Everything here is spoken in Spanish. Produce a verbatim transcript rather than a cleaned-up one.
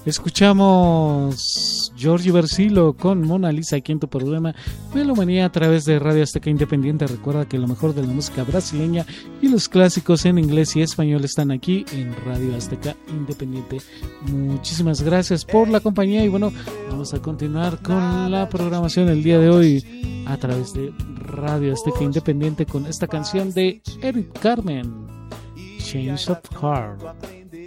Escuchamos Giorgi Versilo con Mona Lisa aquí en tu programa Melomanía a través de Radio Azteca Independiente. Recuerda que lo mejor de la música brasileña y los clásicos en inglés y español están aquí en Radio Azteca Independiente. Muchísimas gracias por la compañía y bueno, vamos a continuar con la programación del día de hoy a través de Radio Azteca Independiente con esta canción de Eric Carmen, Change of Heart.